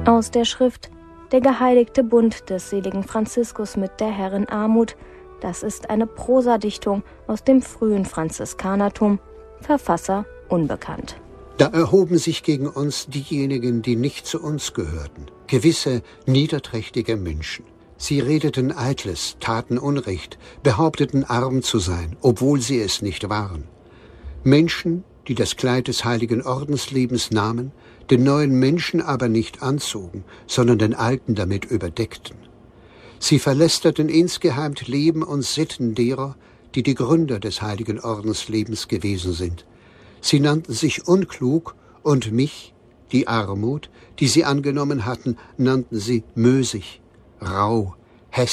Aus der Schrift Der geheiligte Bund des seligen Franziskus mit der Herrin Armut. Das ist eine Prosadichtung aus dem frühen Franziskanertum. Verfasser unbekannt. Da erhoben sich gegen uns diejenigen, die nicht zu uns gehörten, gewisse niederträchtige Menschen. Sie redeten Eitles, taten Unrecht, behaupteten arm zu sein, obwohl sie es nicht waren. Menschen, die das Kleid des heiligen Ordenslebens nahmen, den neuen Menschen aber nicht anzogen, sondern den alten damit überdeckten. Sie verlästerten insgeheim Leben und Sitten derer, die die Gründer des heiligen Ordenslebens gewesen sind. Sie nannten sich unklug und mich, die Armut, die sie angenommen hatten, nannten sie mösig, rau,